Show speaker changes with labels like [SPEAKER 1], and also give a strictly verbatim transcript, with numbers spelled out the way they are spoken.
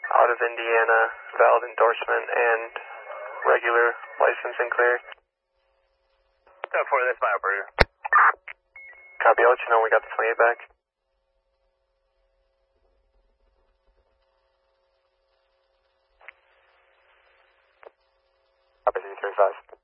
[SPEAKER 1] out of Indiana, valid endorsement and regular license and clear.
[SPEAKER 2] ten four, that's my operator.
[SPEAKER 1] Copy, I'll let you know when we got the twenty-eight back. Copy, three thirty-five.